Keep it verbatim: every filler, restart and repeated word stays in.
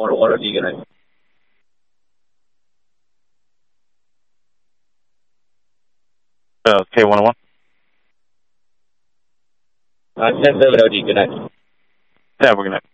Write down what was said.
Auto, Auto D, good night. Uh, K one oh one. Uh, ten seven O D, good night. Yeah, we're good night.